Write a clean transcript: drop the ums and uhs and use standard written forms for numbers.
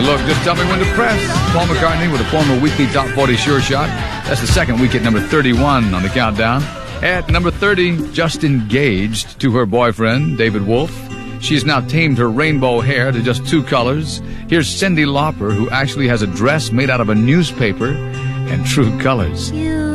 Hey, look, just tell me when to press. Paul McCartney with a former weekly Top 40 Sure Shot. That's the second week at number 31 on the countdown. At number 30, just engaged to her boyfriend, David Wolff. She's now tamed her rainbow hair to just 2 colors. Here's Cyndi Lauper, who actually has a dress made out of a newspaper and true colors.